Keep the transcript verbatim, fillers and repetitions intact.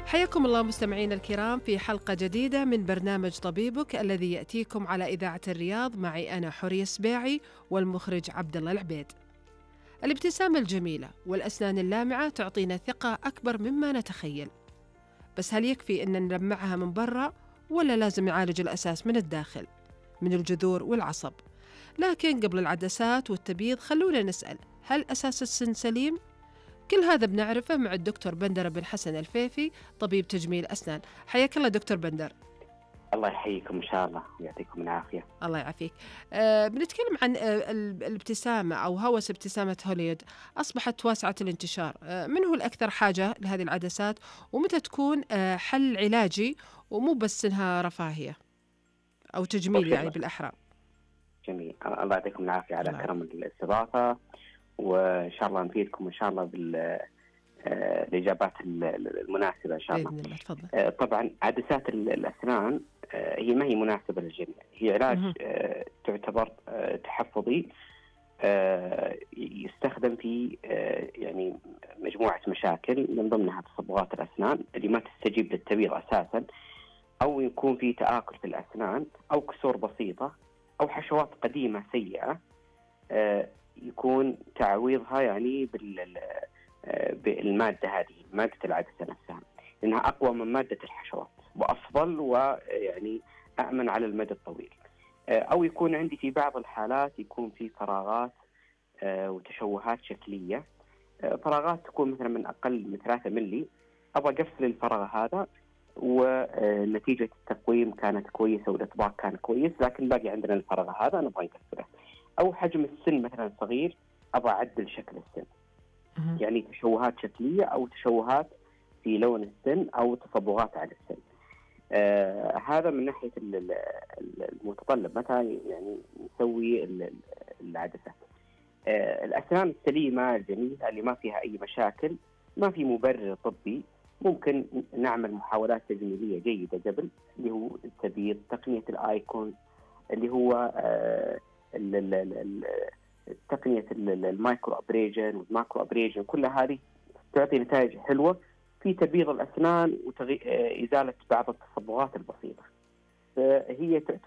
حياكم الله مستمعين الكرام في حلقة جديدة من برنامج طبيبك الذي يأتيكم على إذاعة الرياض معي أنا حورية السباعي والمخرج عبد الله العبيد. الابتسامة الجميلة والأسنان اللامعة تعطينا ثقة أكبر مما نتخيل، بس هل يكفي أن نلمعها من برا ولا لازم نعالج الأساس من الداخل من الجذور والعصب؟ لكن قبل العدسات والتبييض خلونا نسأل، هل أساس السن سليم؟ كل هذا بنعرفه مع الدكتور بندر بن حسن الفيفي طبيب تجميل أسنان. حياك الله دكتور بندر. الله يحييكم إن شاء الله ويعطيكم العافية. الله يعافيك. أه بنتكلم عن أه الابتسامة أو هوس ابتسامة هوليود، أصبحت واسعة الانتشار. أه من هو الأكثر حاجة لهذه العدسات ومتى تكون أه حل علاجي ومو بس إنها رفاهية أو تجميل يعني بالأحرى؟ جميل، الله يعطيكم العافية على الله. كرم الاستضافة، وإن شاء الله نفيدكم إن شاء الله بالإجابات المناسبة إن شاء الله. بإذن الله. تفضل. طبعا عدسات الأسنان هي ما هي مناسبة للجميع، هي علاج مه. تعتبر تحفظي يستخدم في يعني مجموعة مشاكل، من ضمنها تصبغات الأسنان اللي ما تستجيب للتبييض أساسا، أو يكون في تآكل في الأسنان، أو كسور بسيطة، أو حشوات قديمة سيئة يكون تعويضها يعني بال بالمادة هذه، مادة العدسة نفسها، لأنها أقوى من مادة الحشوات وأفضل ويعني أأمن على المدى الطويل. أو يكون عندي في بعض الحالات يكون في فراغات وتشوهات شكلية، فراغات تكون مثلا من أقل من ثلاثة ملي، أبغى أقفل الفراغ هذا ونتيجة التقويم كانت كويسة والإطباق كان كويس، لكن باقي عندنا الفراغ هذا نبغى نقفله. أو حجم السن مثلا صغير، أبغى أعدل شكل السن، يعني تشوهات شكلية أو تشوهات في لون السن أو تصبغات على السن. آه هذا من ناحية المتطلب متى يعني نسوي العدسات. آه الأسنان السليمة الجميلة اللي ما فيها أي مشاكل، ما في مبرر طبي، ممكن نعمل محاولات تجميلية جيدة قبل، اللي هو التبييض، تقنية الآيكون اللي هو آه تقنية المايكرو أبريجن والماكرو أبريجن، كل هذه تعطي نتائج حلوة في تبييض الأسنان وإزالة بعض التصبغات البسيطة. فهي